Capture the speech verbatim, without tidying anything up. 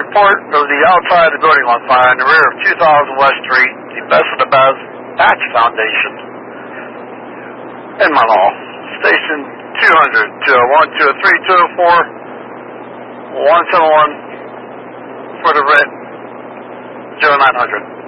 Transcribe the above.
report of the outside of the building on fire in the rear of two thousand West Street, the Best of the Best Patch Foundation. In my law, station two hundred, two oh one, two oh three, two oh four, one seven one for the writ, zero nine hundred.